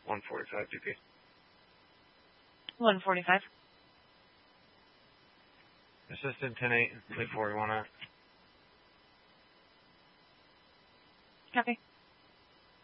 145 GP. 145. Assistant 10-8, lead 4, you want to... Copy.